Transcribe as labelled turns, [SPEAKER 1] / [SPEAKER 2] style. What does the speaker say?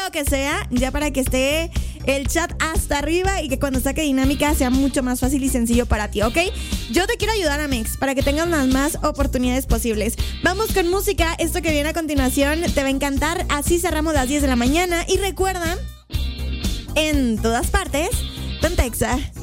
[SPEAKER 1] lo que sea, ya para que esté el chat hasta arriba y que cuando saque dinámica sea mucho más fácil y sencillo para ti, ¿ok? Yo te quiero ayudar, Amex, para que tengas las más oportunidades posibles. Vamos con música, esto que viene a continuación te va a encantar. Así cerramos las 10 de la mañana y recuerda, en todas partes, Pontexa.